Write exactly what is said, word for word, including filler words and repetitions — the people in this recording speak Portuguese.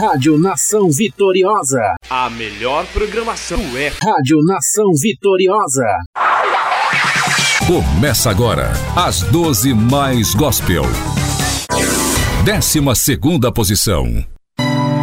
Rádio Nação Vitoriosa. A melhor programação é Rádio Nação Vitoriosa. Começa agora, às doze mais gospel. Décima segunda posição.